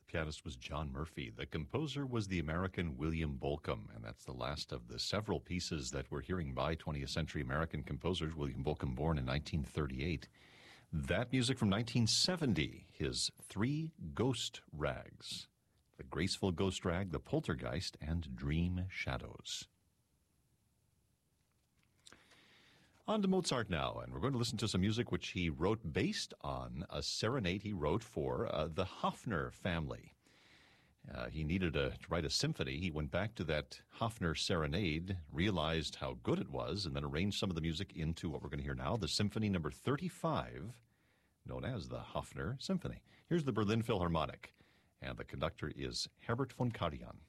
pianist was John Murphy. The composer was the American William Bolcom, and that's the last of the several pieces that we're hearing by 20th century American composers. William Bolcom, born in 1938. That music from 1970, his three ghost rags: The Graceful Ghost Rag, The Poltergeist, and Dream Shadows. On to Mozart now, and we're going to listen to some music which he wrote based on a serenade he wrote for the Hofner family. He needed to write a symphony. He went back to that Hofner serenade, realized how good it was, and then arranged some of the music into what we're going to hear now, the Symphony Number 35, known as the Hofner Symphony. Here's the Berlin Philharmonic, and the conductor is Herbert von Karajan.